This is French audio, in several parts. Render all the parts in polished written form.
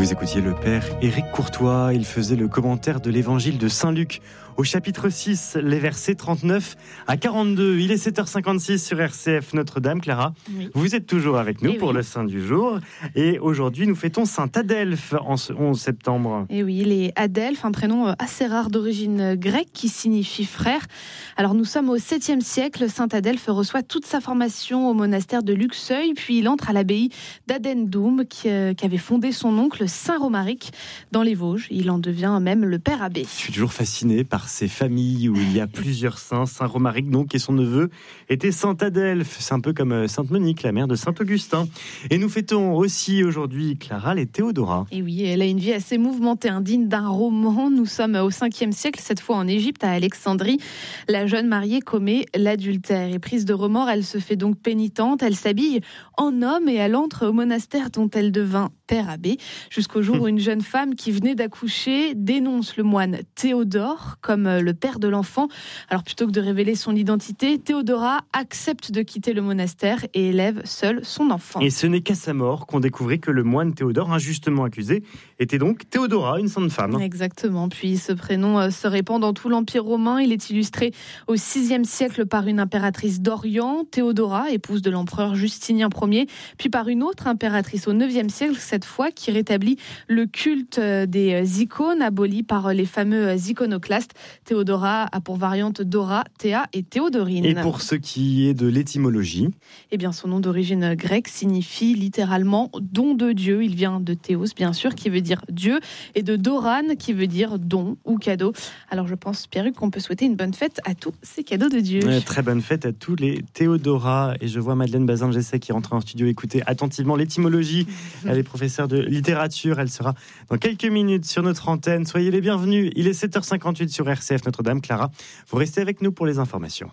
Vous écoutiez le père Éric Courtois, il faisait le commentaire de l'évangile de Saint-Luc au chapitre 6, les versets 39 à 42. Il est 7h56 sur RCF Notre-Dame. Clara, oui. Vous êtes toujours avec nous pour le Saint du jour. Et aujourd'hui, nous fêtons Saint Adelphe en ce 11 septembre. Et oui, les Adelphes, un prénom assez rare d'origine grecque qui signifie frère. Alors nous sommes au 7e siècle. Saint Adelphe reçoit toute sa formation au monastère de Luxeuil, puis il entre à l'abbaye d'Adendoum qui avait fondé son oncle Saint Romaric dans les Vosges. Il en devient même le père abbé. Je suis toujours fasciné par ces familles où il y a plusieurs saints. Saint Romaric, donc, et son neveu était Saint Adelphe. C'est un peu comme Sainte Monique, la mère de Saint Augustin. Et nous fêtons aussi aujourd'hui, Clara, les Théodoras. Et oui, elle a une vie assez mouvementée, digne d'un roman. Nous sommes au 5e siècle, cette fois en Égypte, à Alexandrie. La jeune mariée commet l'adultère. Et prise de remords, elle se fait donc pénitente. Elle s'habille en homme et elle entre au monastère dont elle devint père abbé, jusqu'au jour où une jeune femme qui venait d'accoucher dénonce le moine Théodore comme le père de l'enfant. Alors plutôt que de révéler son identité, Théodora accepte de quitter le monastère et élève seule son enfant. Et ce n'est qu'à sa mort qu'on découvrit que le moine Théodore, injustement accusé, était donc Théodora, une sainte femme. Exactement. Puis ce prénom se répand dans tout l'Empire romain. Il est illustré au 6e siècle par une impératrice d'Orient, Théodora, épouse de l'empereur Justinien Ier, puis par une autre impératrice au 9e siècle, cette fois, qui rétablit le culte des icônes abolis par les fameux iconoclastes. Théodora a pour variante Dora, Théa et Théodorine. Et pour ce qui est de l'étymologie, eh bien, son nom d'origine grecque signifie littéralement don de Dieu. Il vient de Théos, bien sûr, qui veut dire Dieu, et de Doran, qui veut dire don ou cadeau. Alors je pense, Pierruc, qu'on peut souhaiter une bonne fête à tous ces cadeaux de Dieu. Très bonne fête à tous les Théodoras. Et je vois Madeleine Bazin-Gessé qui rentre en studio écouter attentivement l'étymologie. Elle est professeure de littérature. Elle sera dans quelques minutes sur notre antenne. Soyez les bienvenus. Il est 7h58 sur RCF Notre-Dame. Clara, vous restez avec nous pour les informations.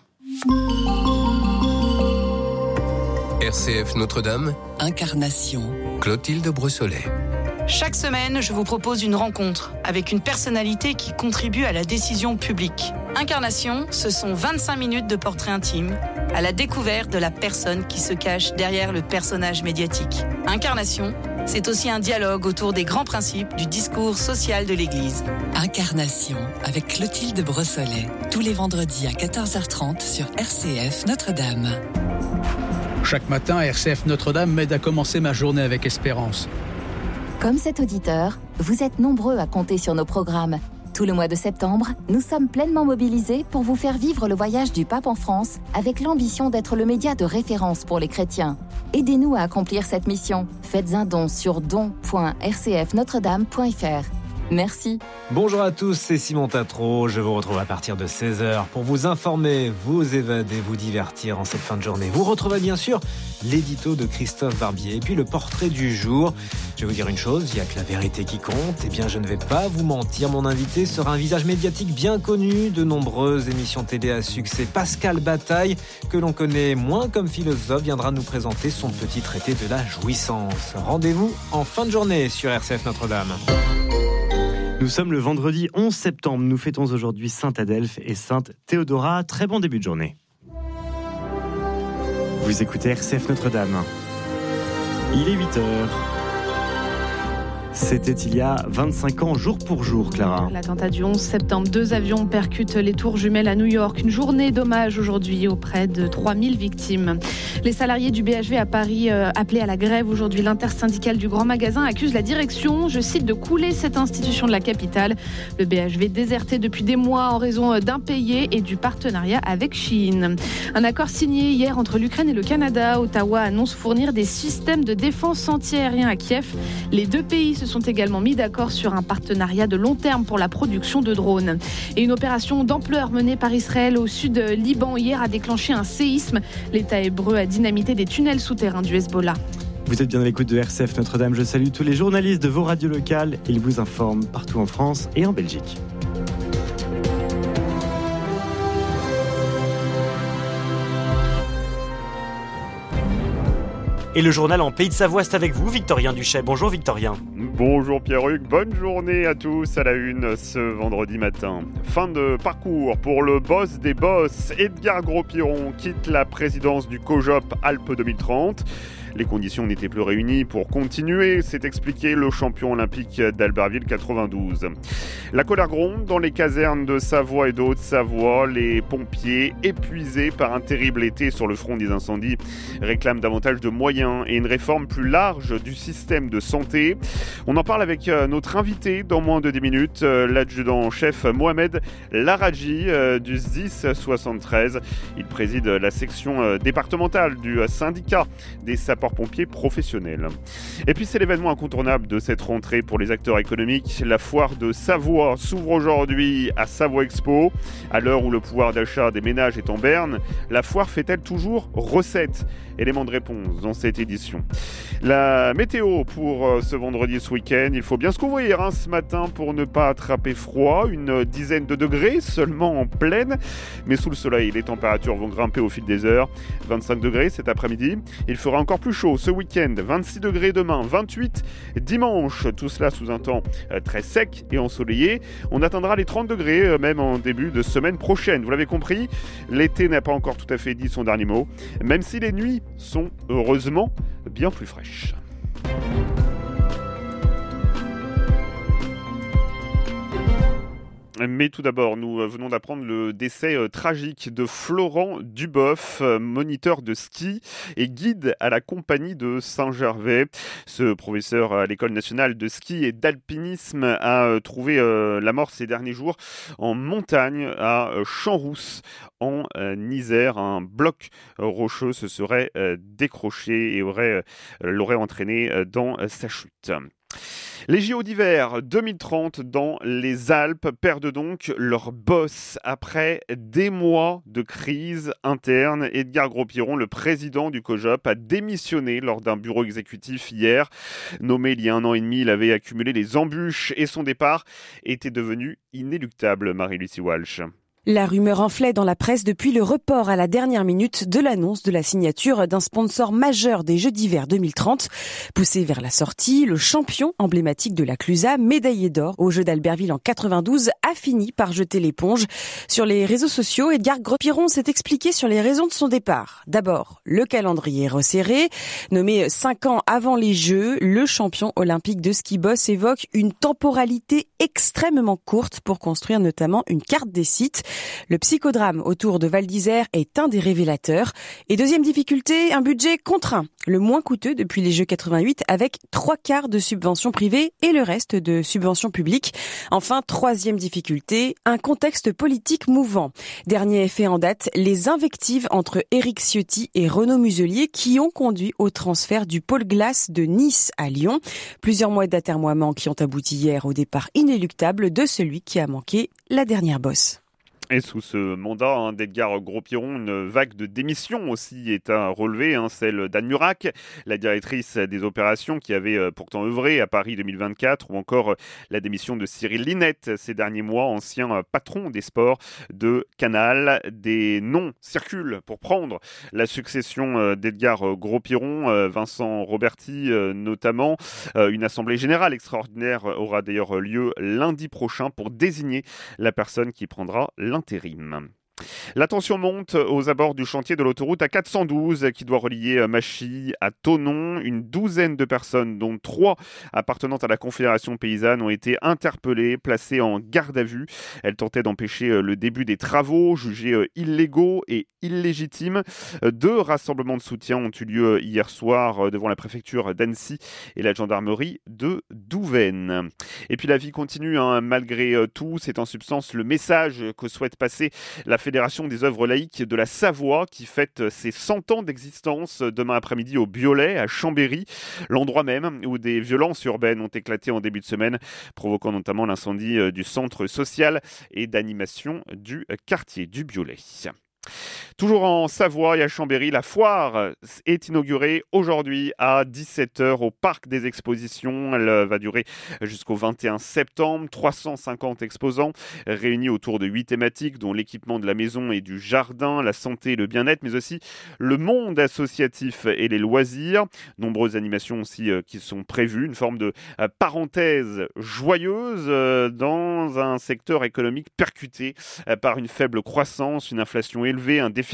RCF Notre-Dame, Incarnation. Clotilde Brossolet. Chaque semaine, je vous propose une rencontre avec une personnalité qui contribue à la décision publique. Incarnation, ce sont 25 minutes de portrait intime à la découverte de la personne qui se cache derrière le personnage médiatique. Incarnation, c'est aussi un dialogue autour des grands principes du discours social de l'Église. Incarnation, avec Clotilde Brossolet, tous les vendredis à 14h30 sur RCF Notre-Dame. Chaque matin, RCF Notre-Dame m'aide à commencer ma journée avec espérance. Comme cet auditeur, vous êtes nombreux à compter sur nos programmes. Tout le mois de septembre, nous sommes pleinement mobilisés pour vous faire vivre le voyage du pape en France avec l'ambition d'être le média de référence pour les chrétiens. Aidez-nous à accomplir cette mission. Faites un don sur don.rcfnotredame.fr. Merci. Bonjour à tous, c'est Simon Tatro. Je vous retrouve à partir de 16h pour vous informer, vous évader, vous divertir en cette fin de journée. Vous retrouvez bien sûr l'édito de Christophe Barbier et puis le portrait du jour. Je vais vous dire une chose, il n'y a que la vérité qui compte. Eh bien, je ne vais pas vous mentir, mon invité sera un visage médiatique bien connu de nombreuses émissions télé à succès. Pascal Bataille, que l'on connaît moins comme philosophe, viendra nous présenter son petit traité de la jouissance. Rendez-vous en fin de journée sur RCF Notre-Dame. Nous sommes le vendredi 11 septembre. Nous fêtons aujourd'hui Saint Adelphe et Sainte Théodora. Très bon début de journée. Vous écoutez RCF Notre-Dame. Il est 8h. C'était il y a 25 ans, jour pour jour, Clara. L'attentat du 11 septembre, 2 avions percutent les tours jumelles à New York. Une journée d'hommage aujourd'hui auprès de 3000 victimes. Les salariés du BHV à Paris appelés à la grève aujourd'hui. L'intersyndicale du Grand Magasin accuse la direction, je cite, de couler cette institution de la capitale. Le BHV déserté depuis des mois en raison d'impayés et du partenariat avec Chine. Un accord signé hier entre l'Ukraine et le Canada. Ottawa annonce fournir des systèmes de défense anti-aérien à Kiev. Les deux pays se sont également mis d'accord sur un partenariat de long terme pour la production de drones. Et une opération d'ampleur menée par Israël au sud Liban hier a déclenché un séisme. L'État hébreu a dynamité des tunnels souterrains du Hezbollah. Vous êtes bien à l'écoute de RCF Notre-Dame. Je salue tous les journalistes de vos radios locales. Ils vous informent partout en France et en Belgique. Et le journal en Pays de Savoie, c'est avec vous, Victorien Duchet. Bonjour Victorien. Bonjour Pierre-Hugues, bonne journée à tous à la une ce vendredi matin. Fin de parcours pour le boss des boss. Edgar Gros-Piron quitte la présidence du COJOP Alpes 2030. Les conditions n'étaient plus réunies pour continuer, s'est expliqué le champion olympique d'Albertville 92. La colère gronde dans les casernes de Savoie et de Haute-Savoie. Les pompiers, épuisés par un terrible été sur le front des incendies, réclament davantage de moyens et une réforme plus large du système de santé. On en parle avec notre invité dans moins de 10 minutes, l'adjudant-chef Mohamed Laradji du SDIS 73. Il préside la section départementale du syndicat des sapeurs-pompiers professionnels. Et puis c'est l'événement incontournable de cette rentrée pour les acteurs économiques. La foire de Savoie s'ouvre aujourd'hui à Savoie Expo. À l'heure où le pouvoir d'achat des ménages est en berne, la foire fait-elle toujours recette ? Élément de réponse dans cette édition. La météo pour ce vendredi, ce week-end, il faut bien se couvrir ce matin pour ne pas attraper froid. Une dizaine de degrés seulement en pleine, mais sous le soleil, les températures vont grimper au fil des heures. 25 degrés cet après-midi. Il fera encore plus chaud ce week-end. 26 degrés demain, 28 dimanche. Tout cela sous un temps très sec et ensoleillé. On atteindra les 30 degrés même en début de semaine prochaine. Vous l'avez compris, l'été n'a pas encore tout à fait dit son dernier mot, même si les nuits sont heureusement bien plus fraîches. Mais tout d'abord, nous venons d'apprendre le décès tragique de Florent Duboff, moniteur de ski et guide à la compagnie de Saint-Gervais. Ce professeur à l'École nationale de ski et d'alpinisme a trouvé la mort ces derniers jours en montagne à Champs-Rousses en Isère. Un bloc rocheux se serait décroché et l'aurait entraîné dans sa chute. Les JO d'hiver 2030 dans les Alpes perdent donc leur boss après des mois de crise interne. Edgar Gros-Piron, le président du COJOP, a démissionné lors d'un bureau exécutif hier. Nommé il y a 1 an et demi, il avait accumulé les embûches et son départ était devenu inéluctable. Marie-Lucie Walsh. La rumeur enflait dans la presse depuis le report à la dernière minute de l'annonce de la signature d'un sponsor majeur des Jeux d'hiver 2030. Poussé vers la sortie, le champion emblématique de la Clusa, médaillé d'or aux Jeux d'Albertville en 92, a fini par jeter l'éponge. Sur les réseaux sociaux, Edgar Gros-Piron s'est expliqué sur les raisons de son départ. D'abord, le calendrier resserré. Nommé 5 ans avant les Jeux, le champion olympique de ski boss évoque une temporalité extrêmement courte pour construire notamment une carte des sites. Le psychodrame autour de Val d'Isère est un des révélateurs. Et deuxième difficulté, un budget contraint, le moins coûteux depuis les Jeux 88 avec 3/4 de subventions privées et le reste de subventions publiques. Enfin, troisième difficulté, un contexte politique mouvant. Dernier effet en date, les invectives entre Éric Ciotti et Renaud Muselier qui ont conduit au transfert du pôle glace de Nice à Lyon. Plusieurs mois d'atermoiements qui ont abouti hier au départ inéluctable de celui qui a manqué la dernière bosse. Et sous ce mandat d'Edgar Gros-Piron, une vague de démissions aussi est à relever, celle d'Anne Murac, la directrice des opérations qui avait pourtant œuvré à Paris 2024, ou encore la démission de Cyril Linette ces derniers mois, ancien patron des sports de Canal. Des noms circulent pour prendre la succession d'Edgar Gros-Piron, Vincent Roberti notamment. Une assemblée générale extraordinaire aura d'ailleurs lieu lundi prochain pour désigner la personne qui prendra l'intérim. La tension monte aux abords du chantier de l'autoroute A412 qui doit relier Machy à Thonon. Une douzaine de personnes, dont 3 appartenant à la Confédération paysanne, ont été interpellées, placées en garde à vue. Elles tentaient d'empêcher le début des travaux, jugés illégaux et illégitimes. 2 rassemblements de soutien ont eu lieu hier soir devant la préfecture d'Annecy et la gendarmerie de Douvaine. Et puis la vie continue malgré tout. C'est en substance le message que souhaite passer la Fédération des œuvres laïques de la Savoie qui fête ses 100 ans d'existence demain après-midi au Biolay, à Chambéry, l'endroit même où des violences urbaines ont éclaté en début de semaine, provoquant notamment l'incendie du centre social et d'animation du quartier du Biolay. Toujours en Savoie et à Chambéry, la foire est inaugurée aujourd'hui à 17h au Parc des Expositions. Elle va durer jusqu'au 21 septembre. 350 exposants réunis autour de 8 thématiques, dont l'équipement de la maison et du jardin, la santé et le bien-être, mais aussi le monde associatif et les loisirs. Nombreuses animations aussi qui sont prévues. Une forme de parenthèse joyeuse dans un secteur économique percuté par une faible croissance, une inflation élevée, un déficit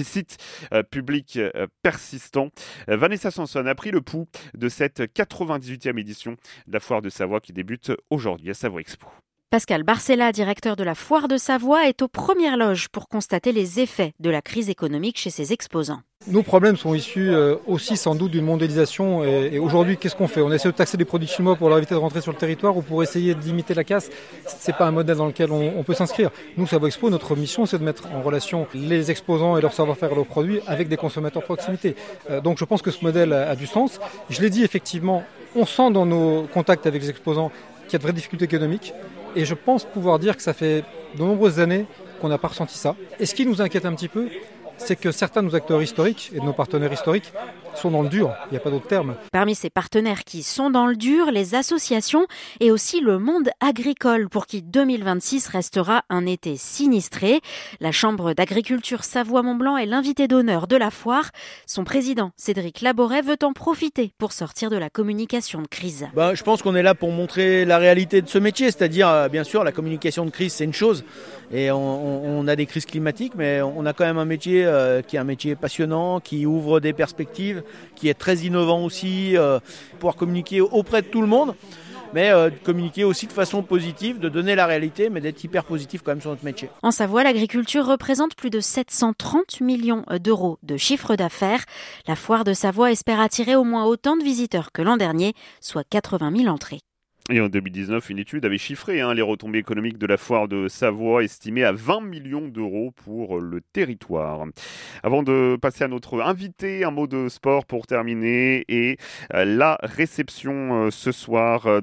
public persistant. Vanessa Sanson a pris le pouls de cette 98e édition de la Foire de Savoie qui débute aujourd'hui à Savoie Expo. Pascal Barcella, directeur de la Foire de Savoie, est aux premières loges pour constater les effets de la crise économique chez ses exposants. Nos problèmes sont issus aussi sans doute d'une mondialisation et aujourd'hui qu'est-ce qu'on fait ? On essaie de taxer des produits chinois pour leur éviter de rentrer sur le territoire ou pour essayer de limiter la casse. C'est pas un modèle dans lequel on peut s'inscrire. Nous, Savoie Expo, notre mission c'est de mettre en relation les exposants et leur savoir-faire et leurs produits avec des consommateurs de proximité. Donc je pense que ce modèle a du sens. Je l'ai dit effectivement, on sent dans nos contacts avec les exposants qu'il y a de vraies difficultés économiques. Et je pense pouvoir dire que ça fait de nombreuses années qu'on n'a pas ressenti ça. Et ce qui nous inquiète un petit peu, c'est que certains de nos acteurs historiques et de nos partenaires historiques sont dans le dur, il n'y a pas d'autre terme. Parmi ces partenaires qui sont dans le dur, les associations et aussi le monde agricole pour qui 2026 restera un été sinistré. La Chambre d'agriculture Savoie-Mont-Blanc est l'invité d'honneur de la foire. Son président, Cédric Laboret, veut en profiter pour sortir de la communication de crise. Je pense qu'on est là pour montrer la réalité de ce métier, c'est-à-dire bien sûr la communication de crise c'est une chose et on a des crises climatiques mais on a quand même un métier qui est un métier passionnant, qui ouvre des perspectives, qui est très innovant aussi, pouvoir communiquer auprès de tout le monde, mais communiquer aussi de façon positive, de donner la réalité, mais d'être hyper positif quand même sur notre métier. En Savoie, l'agriculture représente plus de 730 millions d'euros de chiffre d'affaires. La Foire de Savoie espère attirer au moins autant de visiteurs que l'an dernier, soit 80 000 entrées. Et en 2019, une étude avait chiffré les retombées économiques de la Foire de Savoie, estimées à 20 millions d'euros pour le territoire. Avant de passer à notre invité, un mot de sport pour terminer et la réception ce soir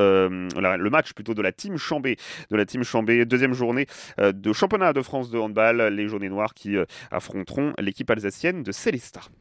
le match plutôt de la Team Chambé. Deuxième journée de championnat de France de handball, les Jaunes et Noirs qui affronteront l'équipe alsacienne de Célestat.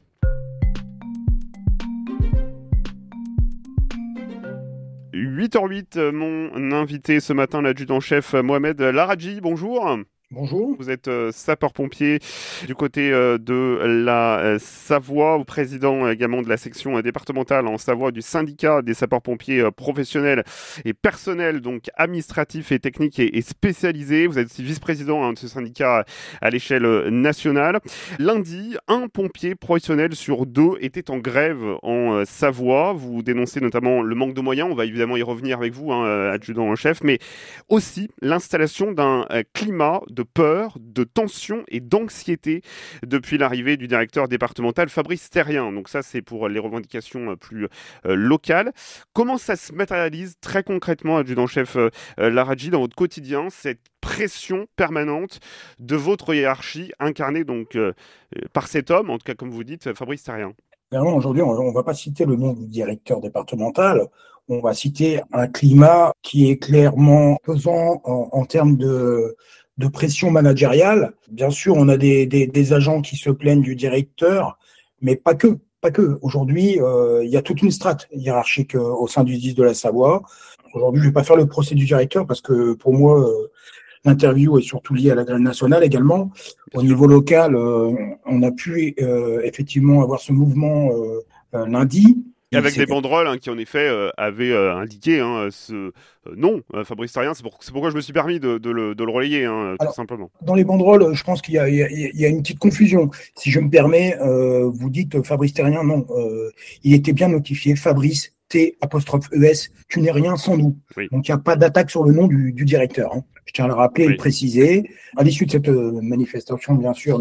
« 8h08, mon invité ce matin, l'adjudant-chef Mohamed Laradji, bonjour. Bonjour. Vous êtes sapeur-pompier du côté de la Savoie, président également de la section départementale en Savoie du syndicat des sapeurs-pompiers professionnels et personnels, donc administratifs et techniques et spécialisés. Vous êtes aussi vice-président de ce syndicat à l'échelle nationale. Lundi, un pompier professionnel sur 2 était en grève en Savoie. Vous dénoncez notamment le manque de moyens, on va évidemment y revenir avec vous, adjudant-chef, mais aussi l'installation d'un climat de peur, de tension et d'anxiété depuis l'arrivée du directeur départemental Fabrice Terrien. Donc ça, c'est pour les revendications plus locales. Comment ça se matérialise très concrètement, adjudant-chef Laradji, dans votre quotidien, cette pression permanente de votre hiérarchie incarnée donc par cet homme, en tout cas comme vous dites, Fabrice Terrien? Aujourd'hui, on ne va pas citer le nom du directeur départemental, on va citer un climat qui est clairement pesant en termes de pression managériale. Bien sûr, on a des agents qui se plaignent du directeur, mais pas que. Aujourd'hui, il y a toute une strate hiérarchique au sein du 10 de la Savoie. Aujourd'hui, je ne vais pas faire le procès du directeur parce que pour moi, l'interview est surtout liée à la grève nationale également. Au niveau local, on a pu effectivement avoir ce mouvement lundi. Avec des banderoles qui en effet avaient indiqué ce nom, Fabrice Terrien. C'est pourquoi je me suis permis de le relayer, tout simplement. Dans les banderoles, je pense qu'il y a une petite confusion. Si je me permets, vous dites Fabrice Terrien, non. Il était bien notifié, Fabrice T''ES, tu n'es rien sans nous. Oui. Donc il n'y a pas d'attaque sur le nom du directeur. Je tiens à le rappeler et le préciser. À l'issue de cette manifestation, bien sûr,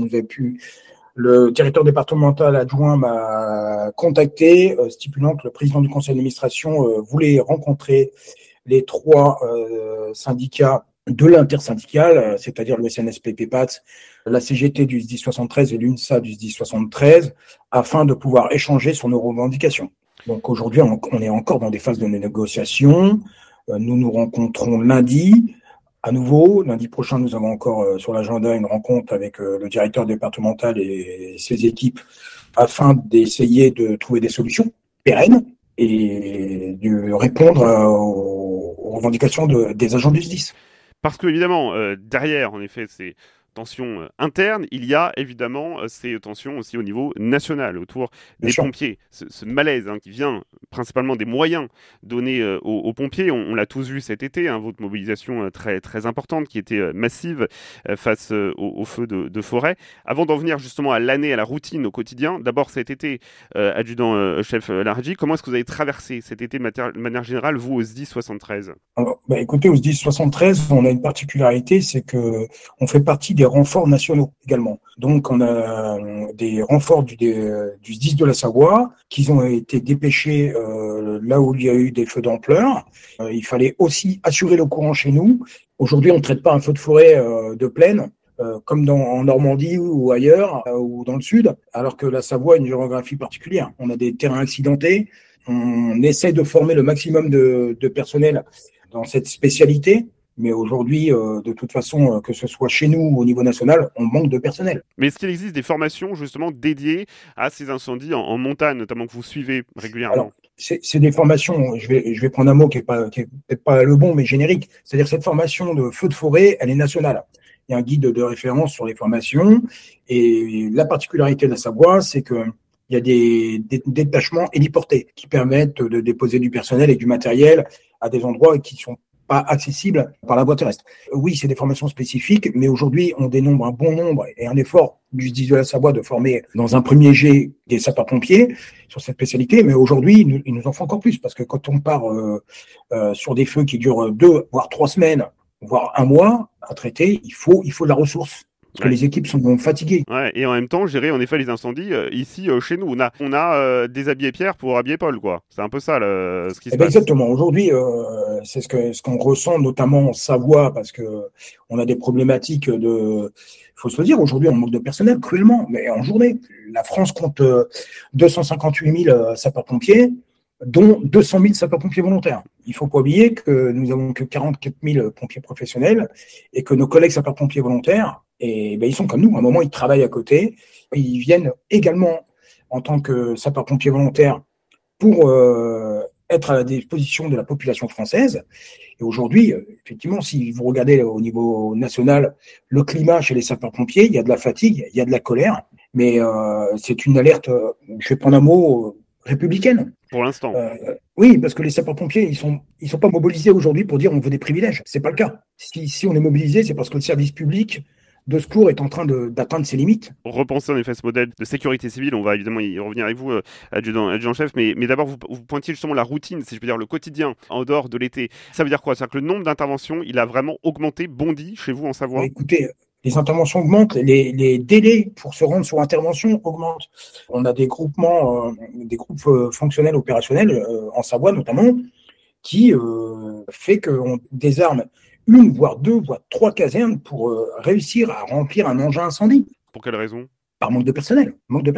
le directeur départemental adjoint m'a contacté, stipulant que le président du conseil d'administration voulait rencontrer les 3 syndicats de l'intersyndical, c'est-à-dire le SNSP-PEPATS, la CGT du SDI 73 et l'UNSA du SDI 73, afin de pouvoir échanger sur nos revendications. Donc aujourd'hui, on est encore dans des phases de négociation. Nous nous rencontrons lundi à nouveau. Lundi prochain, nous avons encore sur l'agenda une rencontre avec le directeur départemental et ses équipes afin d'essayer de trouver des solutions pérennes et de répondre aux revendications des agents du SDIS. Parce que évidemment, derrière, en effet, ces tensions internes, il y a évidemment ces tensions aussi au niveau national, autour des pompiers. Ce malaise qui vient principalement des moyens donnés aux pompiers, on l'a tous vu cet été, votre mobilisation très, très importante qui était massive face aux feux de forêt. Avant d'en venir justement à l'année, à la routine, au quotidien, d'abord cet été, adjudant-chef Largy, comment est-ce que vous avez traversé cet été de manière générale, vous, au SDIS 73 ? Alors, écoutez, au SDIS 73, on a une particularité, c'est qu'on fait partie des renforts nationaux également. Donc, on a des renforts du SDIS de la Savoie qui ont été dépêchés là où il y a eu des feux d'ampleur. Il fallait aussi assurer le courant chez nous. Aujourd'hui, on ne traite pas un feu de forêt de plaine comme en Normandie ou ailleurs, ou dans le sud, alors que la Savoie a une géographie particulière. On a des terrains accidentés. On essaie de former le maximum de personnel dans cette spécialité. Mais aujourd'hui, de toute façon, que ce soit chez nous ou au niveau national, on manque de personnel. Mais est-ce qu'il existe des formations justement dédiées à ces incendies en montagne, notamment que vous suivez régulièrement ? Alors, c'est des formations, je vais prendre un mot qui est peut-être pas le bon, mais générique. C'est-à-dire cette formation de feu de forêt, elle est nationale. Il y a un guide de référence sur les formations. Et la particularité de la Savoie, c'est que il y a des détachements héliportés qui permettent de déposer du personnel et du matériel à des endroits qui sont pas accessibles par la voie terrestre. Oui, c'est des formations spécifiques, mais aujourd'hui, on dénombre un bon nombre et un effort du SDIS de la Savoie de former dans un premier jet des sapeurs-pompiers sur cette spécialité, mais aujourd'hui, il nous en faut encore plus, parce que quand on part sur des feux qui durent 2 voire 3 semaines, voire 1 mois à traiter, il faut de la ressource. Parce que les équipes sont fatiguées. Ouais, et en même temps, gérer en effet les incendies ici chez nous. On a déshabillé Pierre pour habiller Paul, quoi. C'est un peu ça ce qui se passe. Exactement. Aujourd'hui, c'est ce qu'on ressent notamment en Savoie, parce que on a des problématiques il faut se le dire, aujourd'hui on manque de personnel cruellement, mais en journée. La France compte 258 000 sapeurs-pompiers, dont 200 000 sapeurs-pompiers volontaires. Il ne faut pas oublier que nous n'avons que 44 000 pompiers professionnels et que nos collègues sapeurs-pompiers volontaires, ils sont comme nous. À un moment, ils travaillent à côté. Ils viennent également en tant que sapeurs-pompiers volontaires pour être à la disposition de la population française. Et aujourd'hui, effectivement, si vous regardez au niveau national, le climat chez les sapeurs-pompiers, il y a de la fatigue, il y a de la colère, mais c'est une alerte, je vais prendre un mot, républicaine. Pour l'instant. Oui, parce que les sapeurs-pompiers, ils sont pas mobilisés aujourd'hui pour dire on veut des privilèges. C'est pas le cas. Si on est mobilisé, c'est parce que le service public de secours est en train d'atteindre ses limites. Repenser en effet ce modèle de sécurité civile, on va évidemment y revenir avec vous, adjudant-chef, mais d'abord vous pointiez justement la routine, si je peux dire le quotidien, en dehors de l'été. Ça veut dire quoi ? C'est-à-dire que le nombre d'interventions, il a vraiment augmenté, bondi chez vous en Savoie ? Écoutez, les interventions augmentent, les délais pour se rendre sur intervention augmentent. On a des groupes fonctionnels opérationnels en Savoie notamment, qui fait qu'on désarme 1, voire 2, voire 3 casernes pour réussir à remplir un engin incendie. Pour quelle raison ? Par manque de personnel.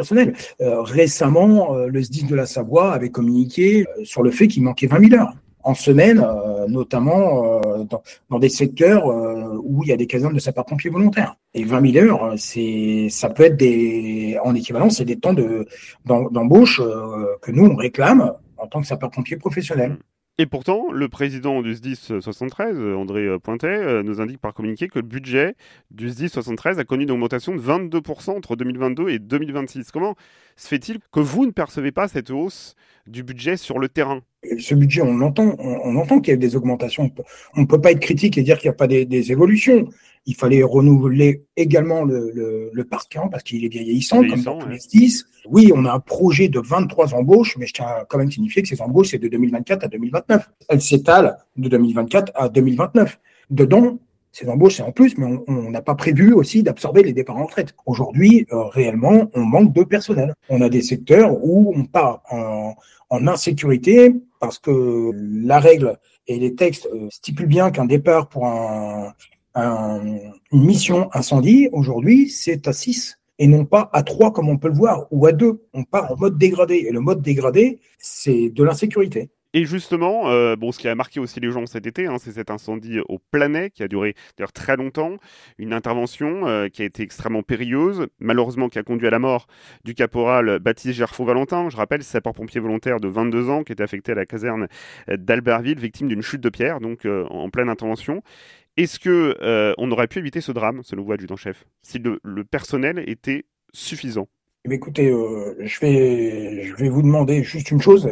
Récemment, le SDIS de la Savoie avait communiqué sur le fait qu'il manquait 20 000 heures en semaine, notamment dans des secteurs où il y a des casernes de sapeurs-pompiers volontaires. Et 20 000 heures, ça peut être en équivalent, c'est des temps d'embauche que nous, on réclame en tant que sapeurs-pompiers professionnels. Et pourtant, le président du SDIS 73, André Pointet, nous indique par communiqué que le budget du SDIS 73 a connu une augmentation de 22% entre 2022 et 2026. Comment se fait-il que vous ne percevez pas cette hausse du budget sur le terrain ? Ce budget, on entend qu'il y a des augmentations. On ne peut pas être critique et dire qu'il n'y a pas des évolutions. Il fallait renouveler également le parc, parce qu'il est vieillissant, comme dans tous les SDIS. Oui, on a un projet de 23 embauches, mais je tiens quand même à signifier que ces embauches, c'est de 2024 à 2029. Elles s'étalent de 2024 à 2029. Dedans, ces embauches, c'est en plus, mais on n'a pas prévu aussi d'absorber les départs en retraite. Aujourd'hui, réellement, on manque de personnel. On a des secteurs où on part en insécurité parce que la règle et les textes stipulent bien qu'un départ pour une mission incendie, aujourd'hui, c'est à 6 et non pas à 3 comme on peut le voir, ou à 2. On part en mode dégradé. Et le mode dégradé, c'est de l'insécurité. Et justement, ce qui a marqué aussi les gens cet été, c'est cet incendie au Planay qui a duré d'ailleurs très longtemps, une intervention qui a été extrêmement périlleuse, malheureusement qui a conduit à la mort du caporal Baptiste Gerfaud-Valentin, je rappelle, sapeur-pompier volontaire de 22 ans qui était affecté à la caserne d'Albertville, victime d'une chute de pierre, donc en pleine intervention. Est-ce qu'on aurait pu éviter ce drame, selon vous, adjudant-chef, si le personnel était suffisant ? Écoutez, je vais vous demander juste une chose.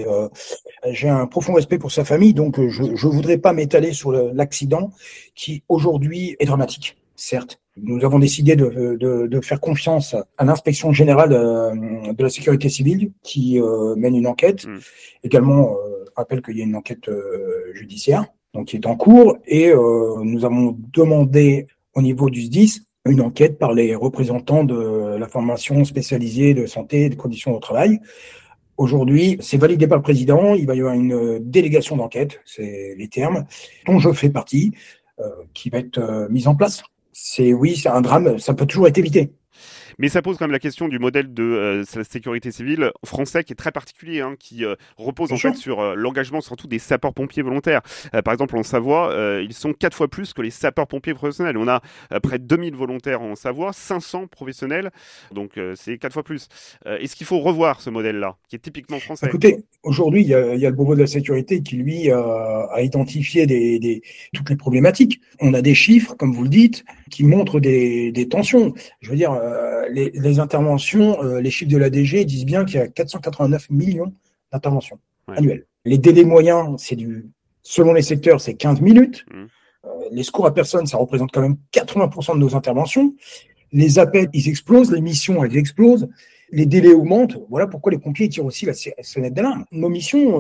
J'ai un profond respect pour sa famille, donc je voudrais pas m'étaler sur l'accident qui aujourd'hui est dramatique. Certes, nous avons décidé de faire confiance à l'inspection générale de la sécurité civile qui mène une enquête. Également, je rappelle qu'il y a une enquête judiciaire donc qui est en cours et nous avons demandé au niveau du SDIS une enquête par les représentants de la formation spécialisée de santé et de conditions au travail. Aujourd'hui, c'est validé par le président. Il va y avoir une délégation d'enquête, c'est les termes, dont je fais partie, qui va être mise en place. C'est un drame, ça peut toujours être évité. Mais ça pose quand même la question du modèle de la sécurité civile français qui est très particulier, qui repose en fait sur l'engagement surtout des sapeurs-pompiers volontaires. Par exemple, en Savoie, ils sont 4 fois plus que les sapeurs-pompiers professionnels. On a près de 2000 volontaires en Savoie, 500 professionnels, donc c'est 4 fois plus. Est-ce qu'il faut revoir ce modèle-là, qui est typiquement français ? Écoutez, aujourd'hui, il y a le Beauvau de la sécurité qui, lui, a identifié toutes les problématiques. On a des chiffres, comme vous le dites, qui montrent des tensions. Je veux dire, les interventions, les chiffres de l'ADG disent bien qu'il y a 489 millions d'interventions annuelles. Les délais moyens, selon les secteurs, c'est 15 minutes. Les secours à personne, ça représente quand même 80% de nos interventions. Les appels, ils explosent, les missions, elles explosent. Les délais augmentent. Voilà pourquoi les pompiers tirent aussi la sonnette d'alarme. Nos missions,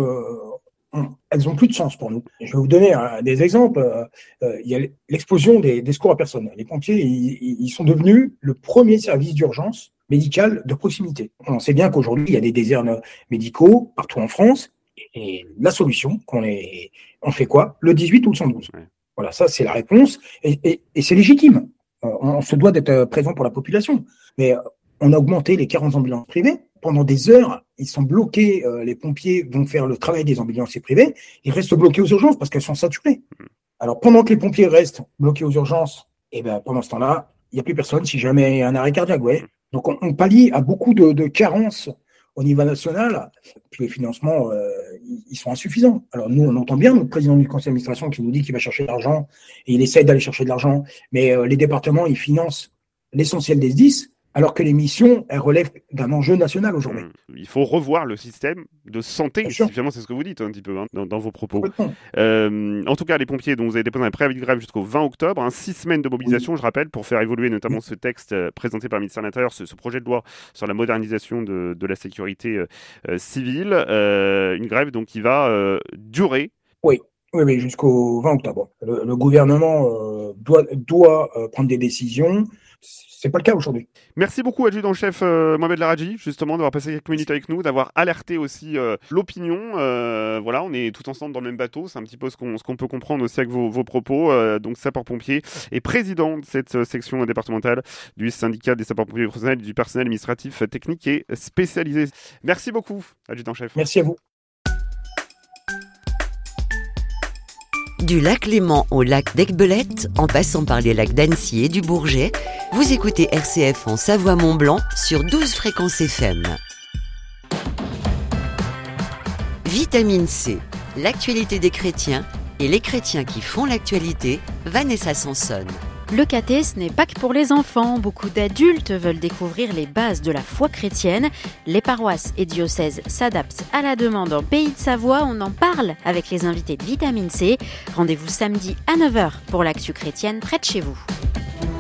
elles n'ont plus de sens pour nous. Je vais vous donner des exemples. Il y a l'explosion des secours à personne. Les pompiers, ils sont devenus le premier service d'urgence médicale de proximité. On sait bien qu'aujourd'hui, il y a des déserts médicaux partout en France. Et la solution, on fait quoi ? Le 18 ou le 112 ? Voilà, ça, c'est la réponse. Et c'est légitime. On se doit d'être présent pour la population. Mais on a augmenté les 40 ambulances privées. Pendant des heures, ils sont bloqués. Les pompiers vont faire le travail des ambulanciers privés. Ils restent bloqués aux urgences parce qu'elles sont saturées. Alors, pendant que les pompiers restent bloqués aux urgences, pendant ce temps-là, il n'y a plus personne si jamais il y a un arrêt cardiaque. Ouais. Donc, on pallie à beaucoup de carences au niveau national. Puis les financements, ils sont insuffisants. Alors, nous, on entend bien notre président du conseil d'administration qui nous dit qu'il va chercher de l'argent et il essaie d'aller chercher de l'argent. Mais les départements, ils financent l'essentiel des SDIS. Alors que les missions, elles relèvent d'un enjeu national aujourd'hui. Il faut revoir le système de santé. Finalement, c'est ce que vous dites un petit peu dans vos propos. En tout cas, les pompiers dont vous avez déposé un préavis de grève jusqu'au 20 octobre, 6 semaines de mobilisation, je rappelle, pour faire évoluer notamment ce texte présenté par le ministère de l'Intérieur, ce projet de loi sur la modernisation de la sécurité civile. Une grève donc qui va durer. Oui, jusqu'au 20 octobre. Le gouvernement doit prendre des décisions. C'est pas le cas aujourd'hui. Merci beaucoup, adjudant-chef Mohamed Laradji, justement, d'avoir passé quelques minutes avec nous, d'avoir alerté aussi l'opinion. Voilà, on est tout ensemble dans le même bateau. C'est un petit peu ce qu'on peut comprendre aussi avec vos propos. Donc, sapeur-pompier et président de cette section départementale du syndicat des sapeurs-pompiers professionnels et du personnel administratif, technique et spécialisé. Merci beaucoup, adjudant-chef. Merci à vous. Du lac Léman au lac d'Aiguebelette, en passant par les lacs d'Annecy et du Bourget, vous écoutez RCF en Savoie-Mont-Blanc sur 12 fréquences FM. Vitamine C, l'actualité des chrétiens et les chrétiens qui font l'actualité, Vanessa Sansone. Le caté, ce n'est pas que pour les enfants. Beaucoup d'adultes veulent découvrir les bases de la foi chrétienne. Les paroisses et diocèses s'adaptent à la demande en Pays de Savoie. On en parle avec les invités de Vitamine C. Rendez-vous samedi à 9h pour l'actu chrétienne près de chez vous.